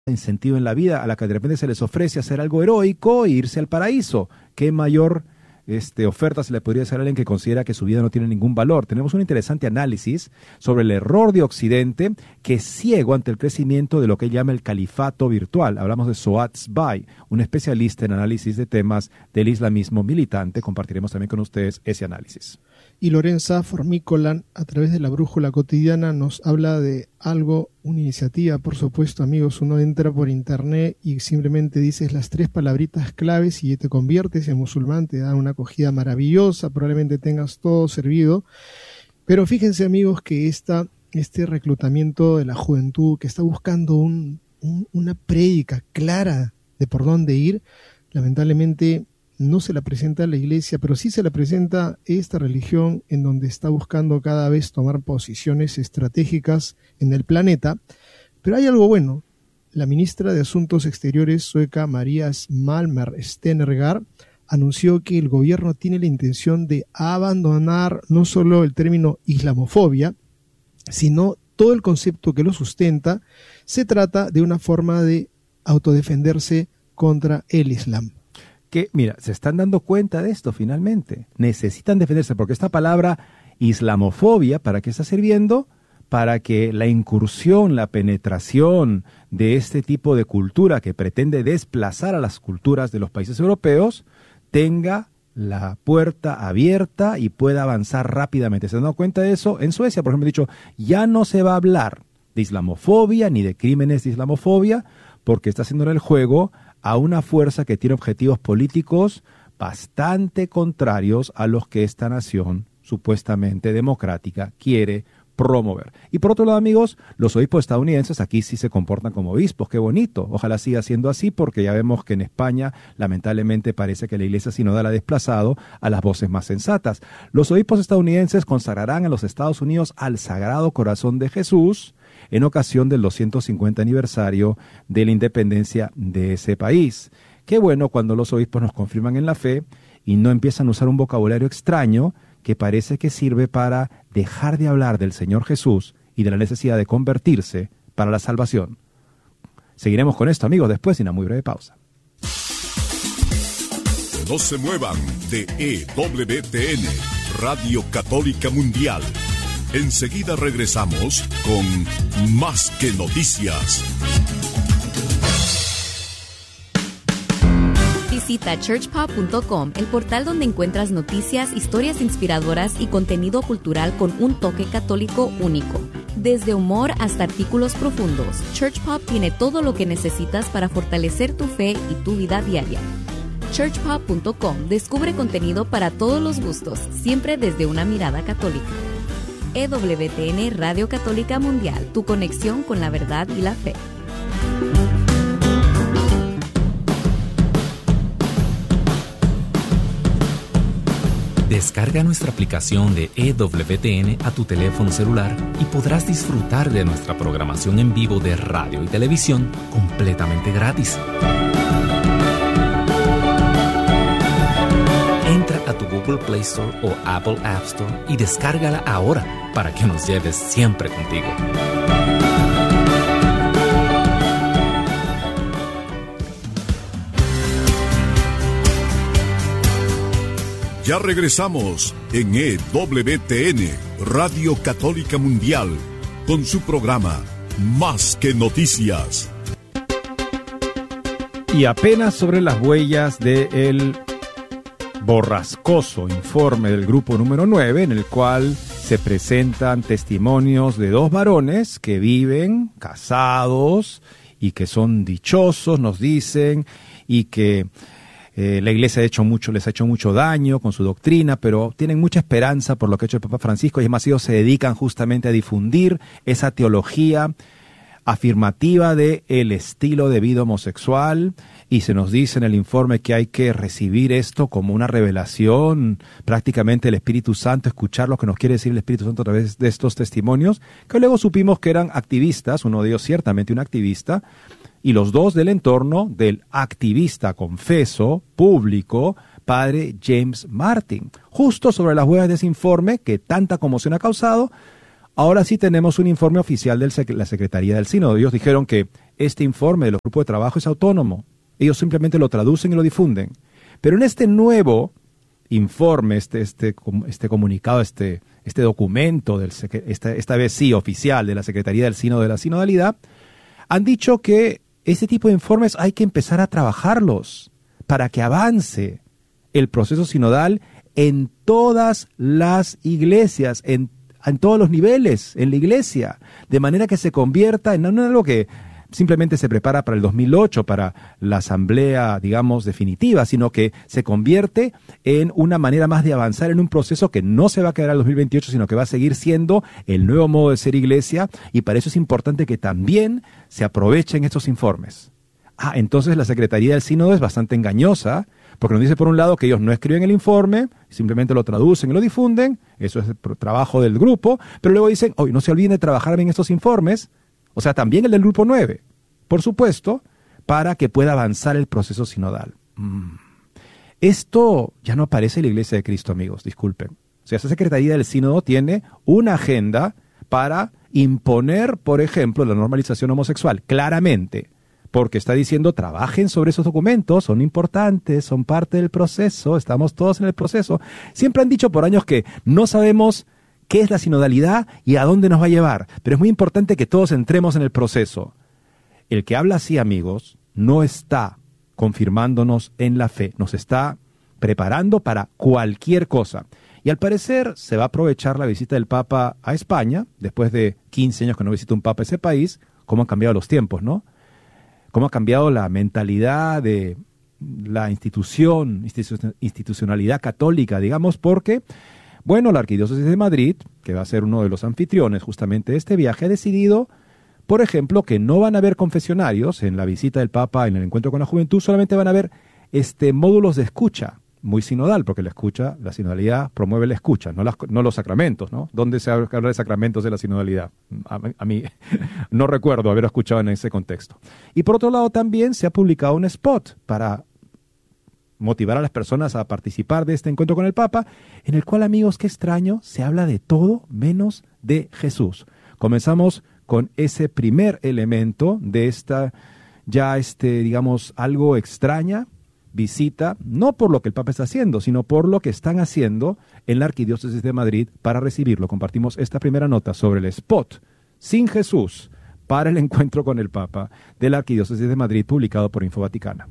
incentivo en la vida, a la que de repente se les ofrece hacer algo heroico e irse al paraíso. ¿Qué mayor oferta se le podría hacer a alguien que considera que su vida no tiene ningún valor? Tenemos un interesante análisis sobre el error de Occidente, que es ciego ante el crecimiento de lo que él llama el califato virtual. Hablamos de Suat Zbai, un especialista en análisis de temas del islamismo militante. Compartiremos también con ustedes ese análisis. Y Lorenza Formícola, a través de la Brújula Cotidiana, nos habla de algo, una iniciativa, por supuesto, amigos. Uno entra por internet y simplemente dices las 3 palabritas claves y te conviertes en musulmán, te da una acogida maravillosa, probablemente tengas todo servido. Pero fíjense, amigos, que este reclutamiento de la juventud que está buscando una prédica clara de por dónde ir, lamentablemente no se la presenta a la iglesia, pero sí se la presenta esta religión en donde está buscando cada vez tomar posiciones estratégicas en el planeta. Pero hay algo bueno. La ministra de Asuntos Exteriores sueca, Maria Malmer Stenergard, anunció que el gobierno tiene la intención de abandonar no solo el término islamofobia, sino todo el concepto que lo sustenta. Se trata de una forma de autodefenderse contra el Islam. Que, mira, se están dando cuenta de esto finalmente. Necesitan defenderse, porque esta palabra islamofobia, ¿para qué está sirviendo? Para que la incursión, la penetración de este tipo de cultura que pretende desplazar a las culturas de los países europeos tenga la puerta abierta y pueda avanzar rápidamente. ¿Se han dado cuenta de eso? En Suecia, por ejemplo, he dicho, ya no se va a hablar de islamofobia ni de crímenes de islamofobia, porque está haciéndole el juego a una fuerza que tiene objetivos políticos bastante contrarios a los que esta nación supuestamente democrática quiere promover. Y por otro lado, amigos, los obispos estadounidenses aquí sí se comportan como obispos. ¡Qué bonito! Ojalá siga siendo así, porque ya vemos que en España lamentablemente parece que la iglesia sinodal ha desplazado a las voces más sensatas. Los obispos estadounidenses consagrarán a los Estados Unidos al Sagrado Corazón de Jesús en ocasión del 250 aniversario de la independencia de ese país. Qué bueno cuando los obispos nos confirman en la fe y no empiezan a usar un vocabulario extraño que parece que sirve para dejar de hablar del Señor Jesús y de la necesidad de convertirse para la salvación. Seguiremos con esto, amigos, después de una muy breve pausa. No se muevan de EWTN, Radio Católica Mundial. Enseguida regresamos con Más que Noticias. Visita churchpop.com, el portal donde encuentras noticias, historias inspiradoras y contenido cultural con un toque católico único. Desde humor hasta artículos profundos, Churchpop tiene todo lo que necesitas para fortalecer tu fe y tu vida diaria. churchpop.com descubre contenido para todos los gustos, siempre desde una mirada católica. EWTN Radio Católica Mundial, tu conexión con la verdad y la fe. Descarga nuestra aplicación de EWTN a tu teléfono celular y podrás disfrutar de nuestra programación en vivo de radio y televisión completamente gratis. Entra a tu Google Play Store o Apple App Store y descárgala ahora para que nos lleves siempre contigo. Ya regresamos en EWTN, Radio Católica Mundial, con su programa Más que Noticias. Y apenas sobre las huellas del borrascoso informe del grupo número 9, en el cual se presentan testimonios de 2 varones que viven casados y que son dichosos, nos dicen, y que la iglesia les ha hecho mucho daño con su doctrina, pero tienen mucha esperanza por lo que ha hecho el Papa Francisco, y además ellos se dedican justamente a difundir esa teología afirmativa de el estilo de vida homosexual, y se nos dice en el informe que hay que recibir esto como una revelación, prácticamente el Espíritu Santo, escuchar lo que nos quiere decir el Espíritu Santo a través de estos testimonios, que luego supimos que eran activistas, uno de ellos ciertamente un activista, y los 2 del entorno del activista, confeso, público, padre James Martin. Justo sobre las huellas de ese informe que tanta conmoción ha causado, Ahora sí tenemos un informe oficial de la Secretaría del Sínodo. Ellos dijeron que este informe de los grupos de trabajo es autónomo. Ellos simplemente lo traducen y lo difunden. Pero en este nuevo informe, este comunicado, este documento, esta vez sí oficial, de la Secretaría del Sínodo de la Sinodalidad, han dicho que este tipo de informes hay que empezar a trabajarlos para que avance el proceso sinodal en todas las iglesias, en todos los niveles, en la iglesia, de manera que se convierta en no algo que simplemente se prepara para el 2008, para la asamblea, digamos, definitiva, sino que se convierte en una manera más de avanzar en un proceso que no se va a quedar al 2028, sino que va a seguir siendo el nuevo modo de ser iglesia, y para eso es importante que también se aprovechen estos informes. Entonces la Secretaría del Sínodo es bastante engañosa, porque nos dice por un lado que ellos no escriben el informe, simplemente lo traducen y lo difunden, eso es el trabajo del grupo, pero luego dicen, no se olviden de trabajar en estos informes, o sea, también el del grupo 9, por supuesto, para que pueda avanzar el proceso sinodal. Esto ya no aparece en la Iglesia de Cristo, amigos, disculpen. O sea, esa Secretaría del Sínodo tiene una agenda para imponer, por ejemplo, la normalización homosexual, claramente, porque está diciendo, trabajen sobre esos documentos, son importantes, son parte del proceso, estamos todos en el proceso. Siempre han dicho por años que no sabemos qué es la sinodalidad y a dónde nos va a llevar, pero es muy importante que todos entremos en el proceso. El que habla así, amigos, no está confirmándonos en la fe, nos está preparando para cualquier cosa. Y al parecer se va a aprovechar la visita del Papa a España, después de 15 años que no visita un Papa ese país, cómo han cambiado los tiempos, ¿no? Cómo ha cambiado la mentalidad de la institucionalidad católica, digamos, porque, bueno, la Arquidiócesis de Madrid, que va a ser uno de los anfitriones justamente de este viaje, ha decidido, por ejemplo, que no van a haber confesionarios en la visita del Papa, en el encuentro con la juventud, solamente van a haber módulos de escucha, muy sinodal, porque la sinodalidad promueve la escucha, no los sacramentos, ¿no? ¿Dónde se habla de sacramentos de la sinodalidad? A mí no recuerdo haber escuchado en ese contexto. Y por otro lado también se ha publicado un spot para motivar a las personas a participar de este encuentro con el Papa, en el cual, amigos, qué extraño, se habla de todo menos de Jesús. Comenzamos con ese primer elemento de esta, digamos, algo extraña, visita, no por lo que el Papa está haciendo, sino por lo que están haciendo en la Arquidiócesis de Madrid para recibirlo. Compartimos esta primera nota sobre el spot Sin Jesús para el encuentro con el Papa de la Arquidiócesis de Madrid, publicado por Info Vaticana.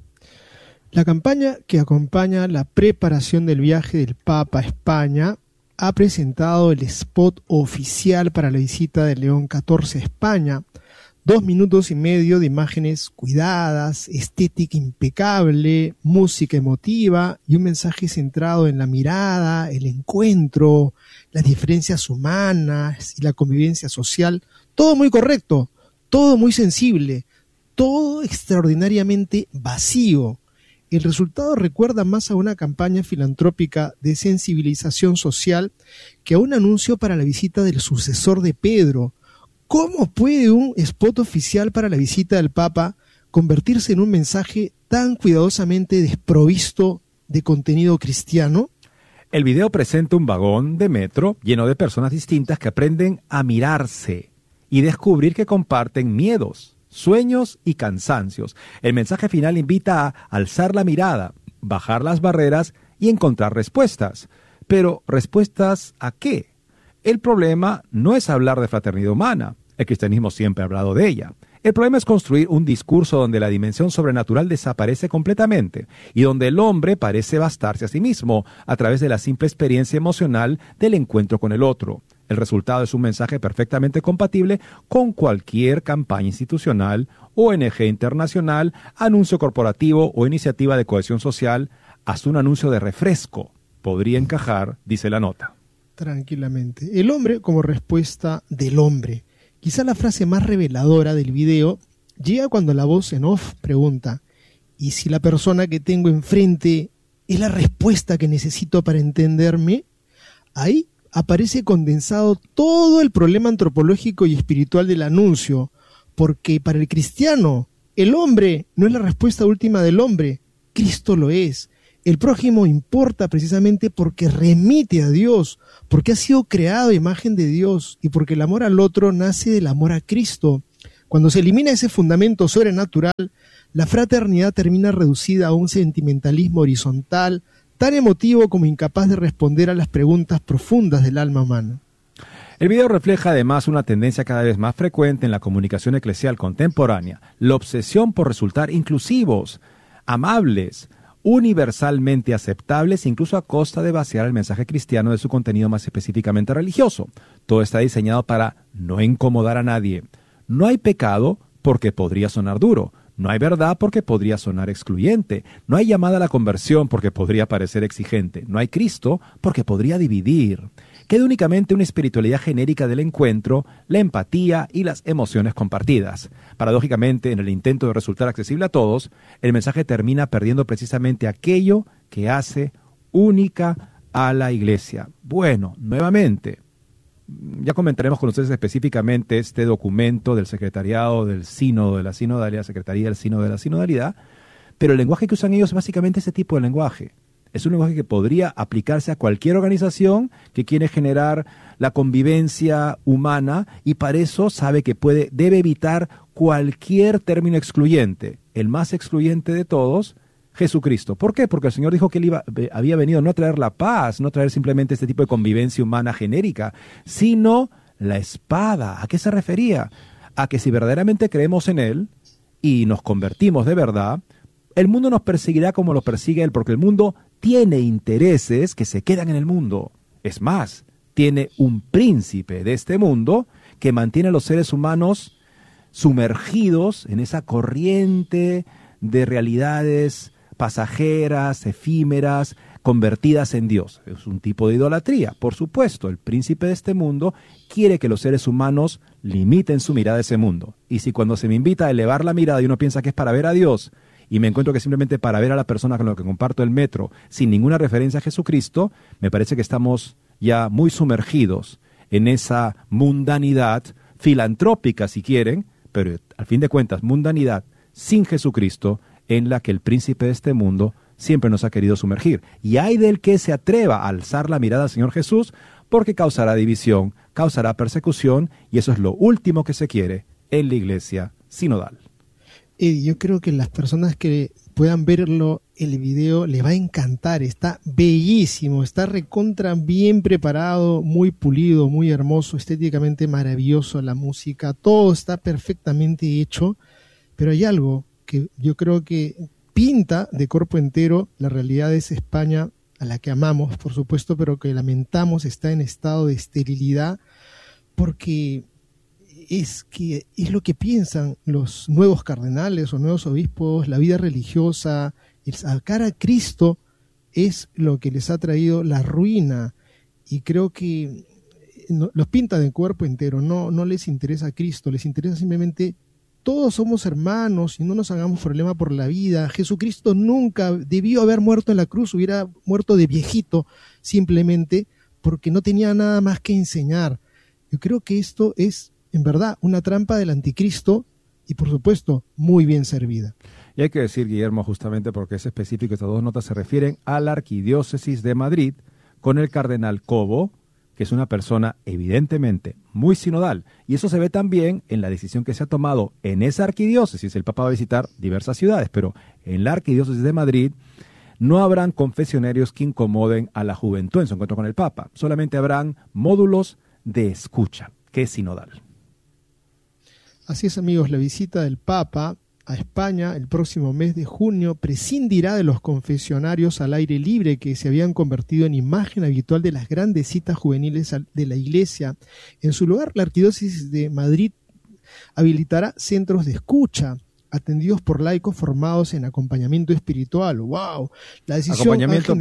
La campaña que acompaña la preparación del viaje del Papa a España ha presentado el spot oficial para la visita de León XIV a España. 2 minutos y medio de imágenes cuidadas, estética impecable, música emotiva y un mensaje centrado en la mirada, el encuentro, las diferencias humanas y la convivencia social. Todo muy correcto, todo muy sensible, todo extraordinariamente vacío. El resultado recuerda más a una campaña filantrópica de sensibilización social que a un anuncio para la visita del sucesor de Pedro. ¿Cómo puede un spot oficial para la visita del Papa convertirse en un mensaje tan cuidadosamente desprovisto de contenido cristiano? El video presenta un vagón de metro lleno de personas distintas que aprenden a mirarse y descubrir que comparten miedos, sueños y cansancios. El mensaje final invita a alzar la mirada, bajar las barreras y encontrar respuestas. Pero, ¿respuestas a qué? El problema no es hablar de fraternidad humana. El cristianismo siempre ha hablado de ella. El problema es construir un discurso donde la dimensión sobrenatural desaparece completamente y donde el hombre parece bastarse a sí mismo a través de la simple experiencia emocional del encuentro con el otro. El resultado es un mensaje perfectamente compatible con cualquier campaña institucional, ONG internacional, anuncio corporativo o iniciativa de cohesión social, hasta un anuncio de refresco. Podría encajar, dice la nota. Tranquilamente. El hombre como respuesta del hombre. Quizá la frase más reveladora del video llega cuando la voz en off pregunta: ¿y si la persona que tengo enfrente es la respuesta que necesito para entenderme? Ahí aparece condensado todo el problema antropológico y espiritual del anuncio, porque para el cristiano el hombre no es la respuesta última del hombre, Cristo lo es. El prójimo importa precisamente porque remite a Dios, porque ha sido creado a imagen de Dios y porque el amor al otro nace del amor a Cristo. Cuando se elimina ese fundamento sobrenatural, la fraternidad termina reducida a un sentimentalismo horizontal, tan emotivo como incapaz de responder a las preguntas profundas del alma humana. El video refleja además una tendencia cada vez más frecuente en la comunicación eclesial contemporánea, la obsesión por resultar inclusivos, amables, universalmente aceptables, incluso a costa de vaciar el mensaje cristiano de su contenido más específicamente religioso. Todo está diseñado para no incomodar a nadie. No hay pecado porque podría sonar duro. No hay verdad porque podría sonar excluyente. No hay llamada a la conversión porque podría parecer exigente. No hay Cristo porque podría dividir. Queda únicamente una espiritualidad genérica del encuentro, la empatía y las emociones compartidas. Paradójicamente, en el intento de resultar accesible a todos, el mensaje termina perdiendo precisamente aquello que hace única a la Iglesia. Bueno, nuevamente, ya comentaremos con ustedes específicamente este documento del Secretariado del Sínodo de la Sinodalidad, Secretaría del Sínodo de la Sinodalidad, pero el lenguaje que usan ellos es básicamente ese tipo de lenguaje. Es un lenguaje que podría aplicarse a cualquier organización que quiere generar la convivencia humana y para eso sabe que debe evitar cualquier término excluyente. El más excluyente de todos, Jesucristo. ¿Por qué? Porque el Señor dijo que Él había venido no a traer la paz, no a traer simplemente este tipo de convivencia humana genérica, sino la espada. ¿A qué se refería? A que si verdaderamente creemos en Él y nos convertimos de verdad, el mundo nos perseguirá como lo persigue Él, porque el mundo tiene intereses que se quedan en el mundo. Es más, tiene un príncipe de este mundo que mantiene a los seres humanos sumergidos en esa corriente de realidades pasajeras, efímeras, convertidas en Dios. Es un tipo de idolatría. Por supuesto, el príncipe de este mundo quiere que los seres humanos limiten su mirada a ese mundo. Y si cuando se me invita a elevar la mirada y uno piensa que es para ver a Dios, y me encuentro que simplemente para ver a la persona con la que comparto el metro, sin ninguna referencia a Jesucristo, me parece que estamos ya muy sumergidos en esa mundanidad filantrópica, si quieren, pero al fin de cuentas, mundanidad sin Jesucristo, en la que el príncipe de este mundo siempre nos ha querido sumergir. Y hay del que se atreva a alzar la mirada al Señor Jesús, porque causará división, causará persecución, y eso es lo último que se quiere en la iglesia sinodal. Yo creo que las personas que puedan verlo, el video, les va a encantar. Está bellísimo, está recontra bien preparado, muy pulido, muy hermoso, estéticamente maravilloso la música, todo está perfectamente hecho, pero hay algo que yo creo que pinta de cuerpo entero la realidad de esa España a la que amamos, por supuesto, pero que lamentamos está en estado de esterilidad, porque es lo que piensan los nuevos cardenales o nuevos obispos. La vida religiosa, el sacar a Cristo es lo que les ha traído la ruina, y creo que los pintan de cuerpo entero. No les interesa a Cristo, les interesa simplemente todos somos hermanos y no nos hagamos problema por la vida. Jesucristo nunca debió haber muerto en la cruz, hubiera muerto de viejito simplemente porque no tenía nada más que enseñar. Yo creo que esto es en verdad una trampa del anticristo y por supuesto muy bien servida. Y hay que decir, Guillermo, justamente porque es específico, estas dos notas se refieren a la Arquidiócesis de Madrid con el cardenal Cobo, que es una persona evidentemente muy sinodal, y eso se ve también en la decisión que se ha tomado en esa arquidiócesis. El Papa va a visitar diversas ciudades, pero en la Arquidiócesis de Madrid no habrán confesionarios que incomoden a la juventud en su encuentro con el Papa, solamente habrán módulos de escucha, que es sinodal. Así es, amigos, la visita del Papa a España el próximo mes de junio prescindirá de los confesionarios al aire libre que se habían convertido en imagen habitual de las grandes citas juveniles de la Iglesia. En su lugar, la Arquidiócesis de Madrid habilitará centros de escucha atendidos por laicos formados en acompañamiento espiritual. ¡Wow! La decisión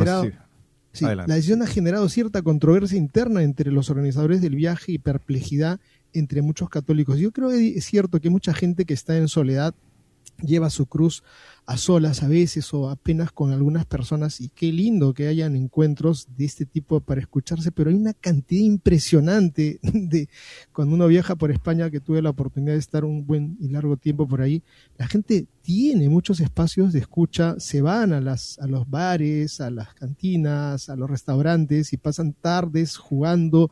ha generado cierta controversia interna entre los organizadores del viaje y perplejidad entre muchos católicos. Yo creo que es cierto que mucha gente que está en soledad lleva su cruz a solas a veces o apenas con algunas personas, y qué lindo que hayan encuentros de este tipo para escucharse, pero hay una cantidad impresionante de cuando uno viaja por España, que tuve la oportunidad de estar un buen y largo tiempo por ahí, la gente tiene muchos espacios de escucha, se van a los bares, a las cantinas, a los restaurantes y pasan tardes jugando,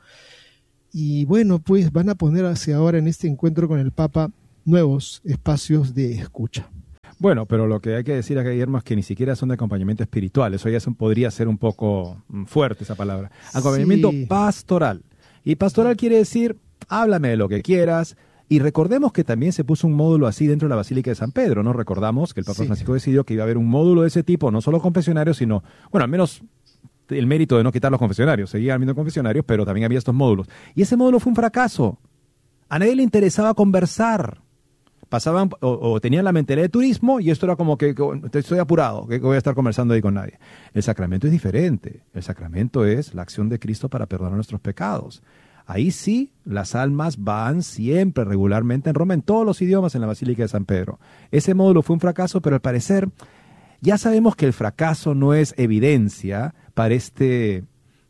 y bueno, pues van a ponerse ahora en este encuentro con el Papa nuevos espacios de escucha. Bueno, pero lo que hay que decir acá, Guillermo, es que ni siquiera son de acompañamiento espiritual. Eso ya podría ser un poco fuerte, esa palabra. Acompañamiento pastoral. Y pastoral quiere decir, háblame de lo que quieras. Y recordemos que también se puso un módulo así dentro de la Basílica de San Pedro, ¿no? Recordamos que el Papa Francisco decidió que iba a haber un módulo de ese tipo, no solo confesionarios, sino, bueno, al menos el mérito de no quitar los confesionarios. Seguían habiendo confesionarios, pero también había estos módulos. Y ese módulo fue un fracaso. A nadie le interesaba conversar. Pasaban o tenían la mentalidad de turismo, y esto era como que estoy apurado, que voy a estar conversando ahí con nadie. El sacramento es diferente. El sacramento es la acción de Cristo para perdonar nuestros pecados. Ahí sí, las almas van siempre, regularmente en Roma, en todos los idiomas, en la Basílica de San Pedro. Ese módulo fue un fracaso, pero al parecer ya sabemos que el fracaso no es evidencia para este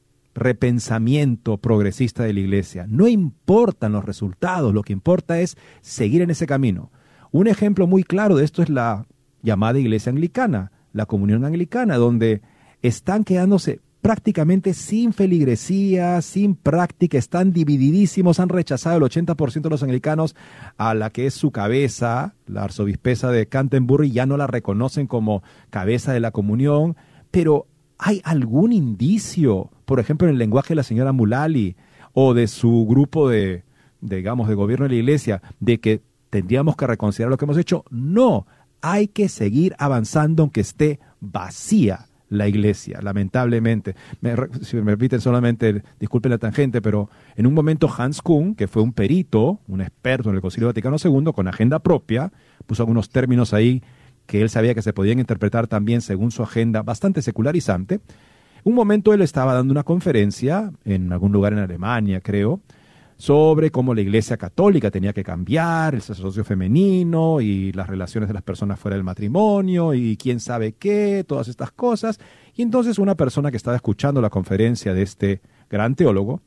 repensamiento progresista de la Iglesia. No importan los resultados, lo que importa es seguir en ese camino. Un ejemplo muy claro de esto es la llamada Iglesia Anglicana, la Comunión Anglicana, donde están quedándose prácticamente sin feligresía, sin práctica, están divididísimos, han rechazado el 80% de los anglicanos a la que es su cabeza, la arzobispesa de Canterbury, ya no la reconocen como cabeza de la comunión, pero ¿hay algún indicio, por ejemplo, en el lenguaje de la señora Mulali o de su grupo de gobierno de la Iglesia, de que tendríamos que reconsiderar lo que hemos hecho? No, hay que seguir avanzando aunque esté vacía la Iglesia, lamentablemente. Si me permiten solamente, disculpen la tangente, pero en un momento Hans Küng, que fue un perito, un experto en el Concilio Vaticano II, con agenda propia, puso algunos términos ahí que él sabía que se podían interpretar también según su agenda bastante secularizante. Un momento él estaba dando una conferencia en algún lugar en Alemania, creo, sobre cómo la Iglesia Católica tenía que cambiar, el sacerdocio femenino y las relaciones de las personas fuera del matrimonio y quién sabe qué, todas estas cosas. Y entonces una persona que estaba escuchando la conferencia de este gran teólogo,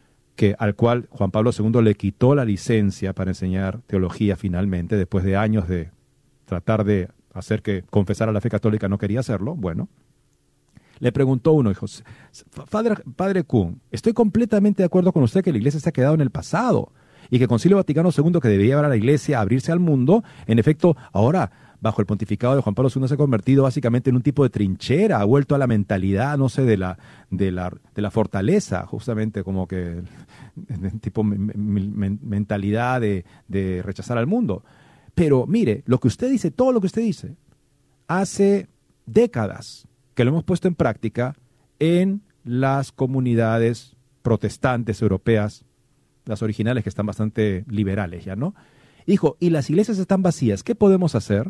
al cual Juan Pablo II le quitó la licencia para enseñar teología finalmente, después de años de tratar de hacer que confesara la fe católica, no quería hacerlo, bueno, le preguntó uno, dijo, Padre Küng, estoy completamente de acuerdo con usted que la Iglesia se ha quedado en el pasado y que el Concilio Vaticano II, que debería llevar a la Iglesia a abrirse al mundo, en efecto, ahora, bajo el pontificado de Juan Pablo II, se ha convertido básicamente en un tipo de trinchera, ha vuelto a la mentalidad, no sé, de la fortaleza, justamente como que tipo mentalidad de rechazar al mundo. Pero mire, lo que usted dice, todo lo que usted dice, hace décadas que lo hemos puesto en práctica en las comunidades protestantes europeas, las originales, que están bastante liberales ya, ¿no? Dijo, y las iglesias están vacías, ¿qué podemos hacer?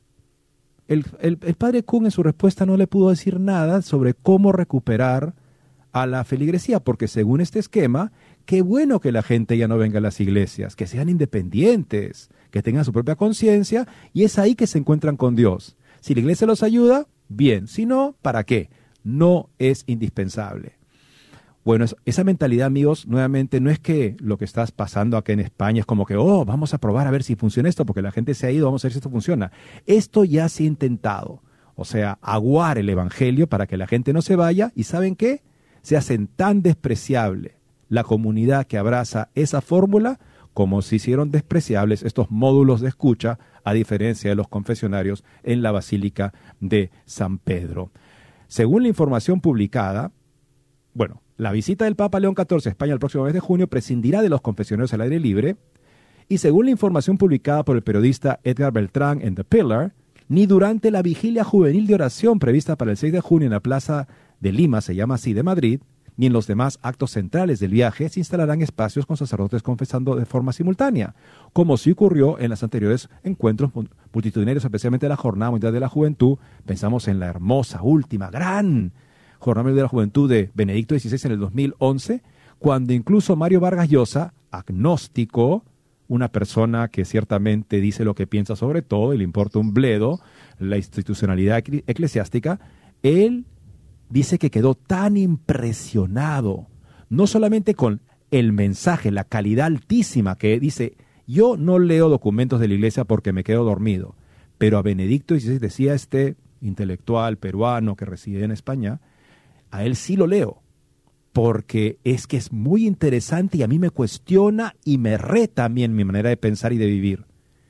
El padre Küng en su respuesta no le pudo decir nada sobre cómo recuperar a la feligresía, porque según este esquema, qué bueno que la gente ya no venga a las iglesias, que sean independientes, que tengan su propia conciencia, y es ahí que se encuentran con Dios. Si la iglesia los ayuda, bien, si no, ¿para qué? No es indispensable. Bueno, esa mentalidad, amigos, nuevamente, no es que lo que estás pasando acá en España es como que, vamos a probar a ver si funciona esto, porque la gente se ha ido, vamos a ver si esto funciona. Esto ya se ha intentado, o sea, aguar el evangelio para que la gente no se vaya, y ¿saben qué? Se hacen tan despreciable la comunidad que abraza esa fórmula como se hicieron despreciables estos módulos de escucha, a diferencia de los confesionarios en la Basílica de San Pedro. Según la información publicada, bueno, la visita del Papa León XIV a España el próximo mes de junio prescindirá de los confesionarios al aire libre, y según la información publicada por el periodista Edgar Beltrán en The Pillar, ni durante la vigilia juvenil de oración prevista para el 6 de junio en la Plaza de Lima, se llama así, de Madrid, ni en los demás actos centrales del viaje se instalarán espacios con sacerdotes confesando de forma simultánea, como sí ocurrió en los anteriores encuentros multitudinarios, especialmente la Jornada Mundial de la Juventud. Pensamos en la hermosa, última, gran Jornada Mundial de la Juventud de Benedicto XVI en el 2011, cuando incluso Mario Vargas Llosa, agnóstico, una persona que ciertamente dice lo que piensa sobre todo y le importa un bledo la institucionalidad eclesiástica, él dice que quedó tan impresionado, no solamente con el mensaje, la calidad altísima, que dice, yo no leo documentos de la iglesia porque me quedo dormido, pero a Benedicto XVI, decía este intelectual peruano que reside en España, a él sí lo leo, porque es que es muy interesante y a mí me cuestiona y me reta también mi manera de pensar y de vivir.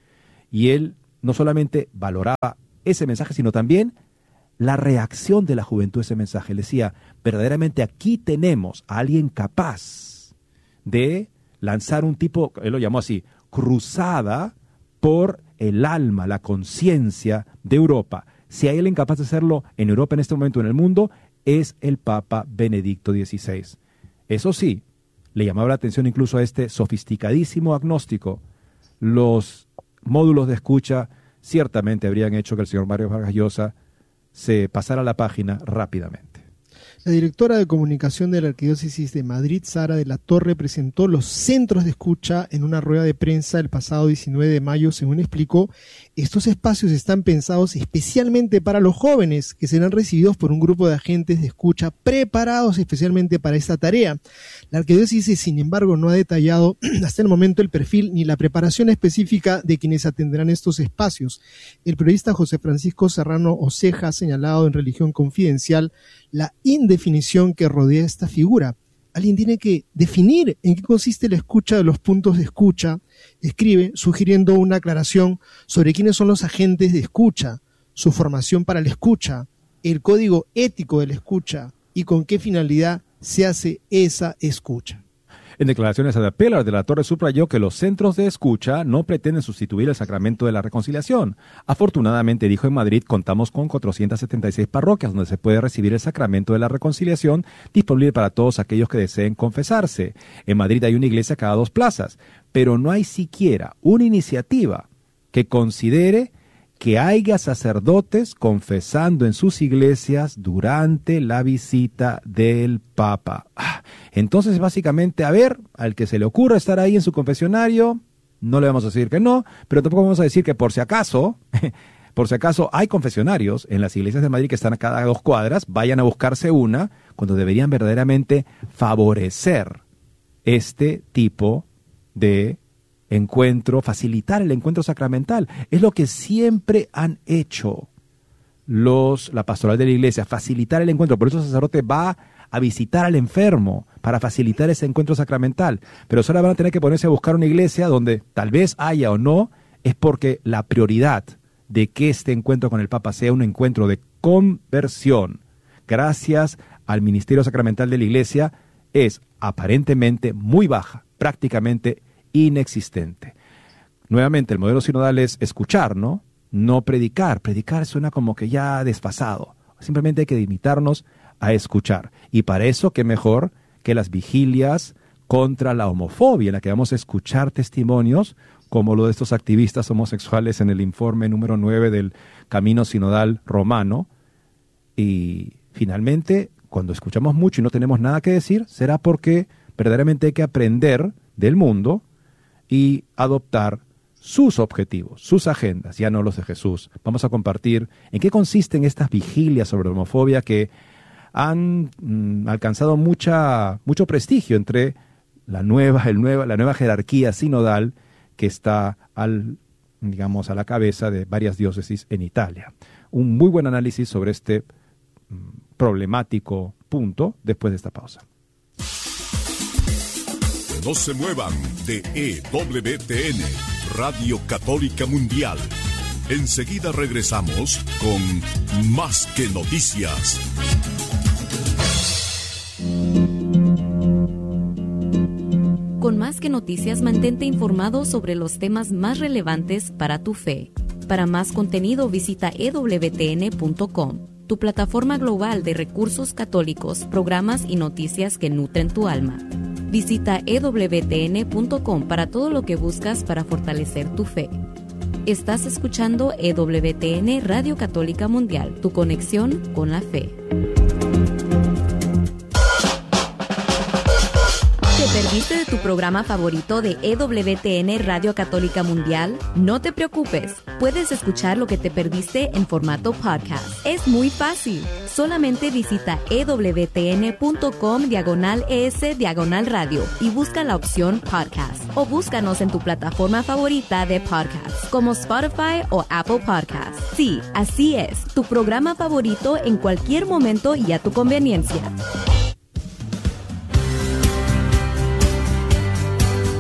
Y él no solamente valoraba ese mensaje, sino también la reacción de la juventud a ese mensaje. Le decía, verdaderamente aquí tenemos a alguien capaz de lanzar un tipo, él lo llamó así, cruzada por el alma, la conciencia de Europa. Si hay alguien capaz de hacerlo en Europa en este momento en el mundo, es el Papa Benedicto XVI. Eso sí, le llamaba la atención incluso a este sofisticadísimo agnóstico. Los módulos de escucha ciertamente habrían hecho que el señor Mario Vargas Llosa se pasara la página rápidamente. La directora de comunicación de la Arquidiócesis de Madrid, Sara de la Torre, presentó los centros de escucha en una rueda de prensa el pasado 19 de mayo. Según explicó, estos espacios están pensados especialmente para los jóvenes, que serán recibidos por un grupo de agentes de escucha preparados especialmente para esta tarea. La Arquidiócesis, sin embargo, no ha detallado hasta el momento el perfil ni la preparación específica de quienes atenderán estos espacios. El periodista José Francisco Serrano Oceja ha señalado en Religión Confidencial la indefinición que rodea esta figura. Alguien tiene que definir en qué consiste la escucha de los puntos de escucha, escribe, sugiriendo una aclaración sobre quiénes son los agentes de escucha, su formación para la escucha, el código ético de la escucha y con qué finalidad se hace esa escucha. En declaraciones a Pelar de la Torre subrayó que los centros de escucha no pretenden sustituir el sacramento de la reconciliación. Afortunadamente, dijo, en Madrid contamos con 476 parroquias donde se puede recibir el sacramento de la reconciliación, disponible para todos aquellos que deseen confesarse. En Madrid hay una iglesia cada 2 plazas, pero no hay siquiera una iniciativa que considere que haya sacerdotes confesando en sus iglesias durante la visita del Papa. Entonces, básicamente, a ver, al que se le ocurra estar ahí en su confesionario, no le vamos a decir que no, pero tampoco vamos a decir que por si acaso hay confesionarios en las iglesias de Madrid que están a cada 2 cuadras, vayan a buscarse una, cuando deberían verdaderamente favorecer este tipo de encuentro, facilitar el encuentro sacramental. Es lo que siempre han hecho la pastoral de la iglesia, facilitar el encuentro. Por eso el sacerdote va a visitar al enfermo para facilitar ese encuentro sacramental. Pero ahora van a tener que ponerse a buscar una iglesia donde tal vez haya o no, es porque la prioridad de que este encuentro con el Papa sea un encuentro de conversión, gracias al ministerio sacramental de la iglesia, es aparentemente muy baja, prácticamente inexistente. Nuevamente, el modelo sinodal es escuchar, ¿no? No predicar. Predicar suena como que ya desfasado. Simplemente hay que limitarnos a escuchar. Y para eso, qué mejor que las vigilias contra la homofobia, en la que vamos a escuchar testimonios como lo de estos activistas homosexuales en el informe número 9 del Camino Sinodal Romano. Y finalmente, cuando escuchamos mucho y no tenemos nada que decir, será porque verdaderamente hay que aprender del mundo y adoptar sus objetivos, sus agendas, ya no los de Jesús. Vamos a compartir en qué consisten estas vigilias sobre la homofobia que han alcanzado mucho prestigio entre la nueva jerarquía sinodal que está a la cabeza de varias diócesis en Italia. Un muy buen análisis sobre este problemático punto después de esta pausa. No se muevan de EWTN, Radio Católica Mundial. Enseguida regresamos con Más que Noticias. Con Más que Noticias, mantente informado sobre los temas más relevantes para tu fe. Para más contenido, visita ewtn.com, tu plataforma global de recursos católicos, programas y noticias que nutren tu alma. Visita ewtn.com para todo lo que buscas para fortalecer tu fe. Estás escuchando EWTN Radio Católica Mundial, tu conexión con la fe. ¿Te perdiste perdiste de tu programa favorito de EWTN Radio Católica Mundial? No te preocupes, puedes escuchar lo que te perdiste en formato podcast. Es muy fácil. Solamente visita ewtn.com/ES/radio y busca la opción podcast. O búscanos en tu plataforma favorita de podcast, como Spotify o Apple Podcasts. Sí, así es, tu programa favorito en cualquier momento y a tu conveniencia.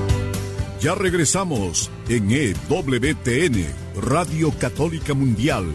Ya regresamos en EWTN, Radio Católica Mundial.